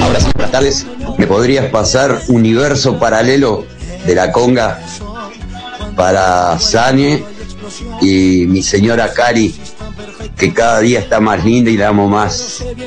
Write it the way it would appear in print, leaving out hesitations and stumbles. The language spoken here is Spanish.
Hola, sí, buenas tardes. ¿Me podrías pasar Universo Paralelo de la conga para Sane y mi señora Cari, que cada día está más linda y la amo más?